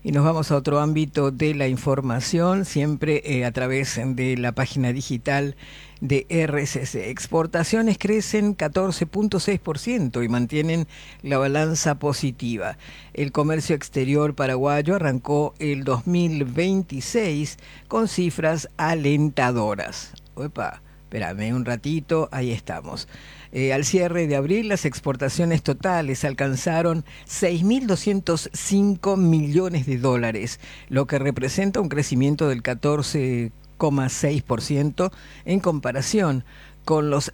Y nos vamos a otro ámbito de la información, siempre a través de la página digital de RCC. Exportaciones crecen 14.6% y mantienen la balanza positiva. El comercio exterior paraguayo arrancó el 2026 con cifras alentadoras. Opa, espérame un ratito, ahí estamos. Al cierre de abril, las exportaciones totales alcanzaron 6.205 millones de dólares, lo que representa un crecimiento del 14,6% en comparación con los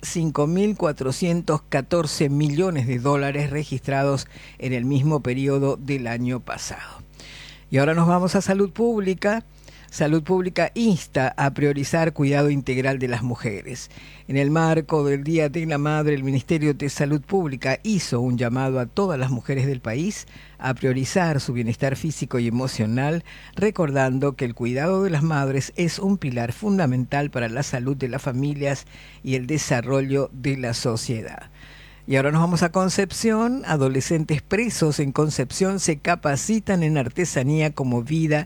5.414 millones de dólares registrados en el mismo periodo del año pasado. Y ahora nos vamos a Salud Pública. Salud Pública insta a priorizar cuidado integral de las mujeres. En el marco del Día de la Madre, el Ministerio de Salud Pública hizo un llamado a todas las mujeres del país a priorizar su bienestar físico y emocional, recordando que el cuidado de las madres es un pilar fundamental para la salud de las familias y el desarrollo de la sociedad. Y ahora nos vamos a Concepción. Adolescentes presos en Concepción se capacitan en artesanía como vía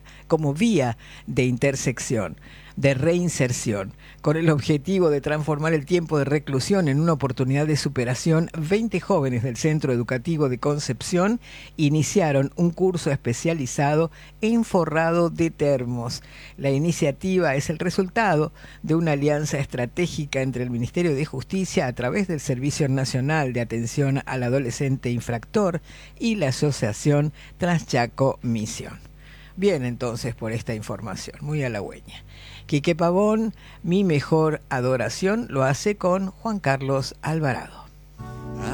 de reinserción. Con el objetivo de transformar el tiempo de reclusión en una oportunidad de superación, 20 jóvenes del Centro Educativo de Concepción iniciaron un curso especializado en forrado de termos. La iniciativa es el resultado de una alianza estratégica entre el Ministerio de Justicia a través del Servicio Nacional de Atención al Adolescente Infractor y la Asociación Transchaco Misión. Bien, entonces, por esta información, muy halagüeña. Quique Pavón, Mi Mejor Adoración, lo hace con Juan Carlos Alvarado.